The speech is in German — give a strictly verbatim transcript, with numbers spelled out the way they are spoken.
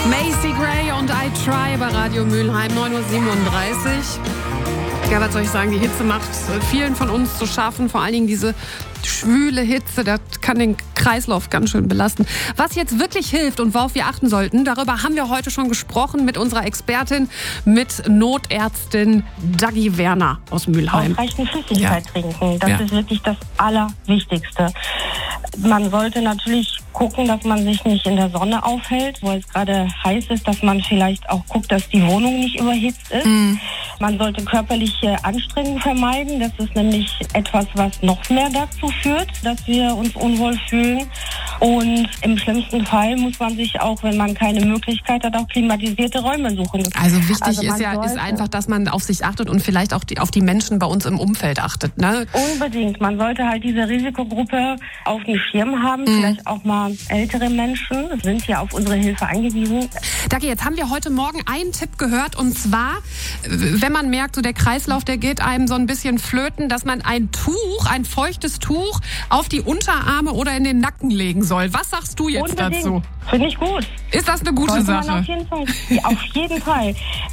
Macy Gray und I Try bei Radio Mülheim, neun Uhr siebenunddreißig. Ja, was soll ich sagen, die Hitze macht vielen von uns zu schaffen, vor allen Dingen diese schwüle Hitze, das kann den Kreislauf ganz schön belasten. Was jetzt wirklich hilft und worauf wir achten sollten, darüber haben wir heute schon gesprochen mit unserer Expertin, mit Notärztin Daggy Werner aus Mülheim. Ausreichend Flüssigkeit ja. trinken, das ja. ist wirklich das Allerwichtigste. Man sollte natürlich gucken, dass man sich nicht in der Sonne aufhält, wo es gerade heiß ist, dass man vielleicht auch guckt, dass die Wohnung nicht überhitzt ist. Mhm. Man sollte körperliche Anstrengung vermeiden. Das ist nämlich etwas, was noch mehr dazu führt, dass wir uns unwohl fühlen. Und im schlimmsten Fall muss man sich auch, wenn man keine Möglichkeit hat, auch klimatisierte Räume suchen. Also wichtig also ist ja sollte, ist einfach, dass man auf sich achtet und vielleicht auch die, auf die Menschen bei uns im Umfeld achtet. Ne? Unbedingt. Man sollte halt diese Risikogruppe auf dem Schirm haben. Mhm. Vielleicht auch mal ältere Menschen sind ja auf unsere Hilfe angewiesen. Daggy, jetzt haben wir heute Morgen einen Tipp gehört, und zwar, wenn man merkt, so der Kreislauf, der geht einem so ein bisschen flöten, dass man ein Tuch, ein feuchtes Tuch auf die Unterarme oder in den Nacken legen soll. Was sagst du jetzt Unbedingt. dazu? Finde ich gut. Ist das eine gute Sollte Sache? Man auf jeden Fall. Ja, auf jeden Fall.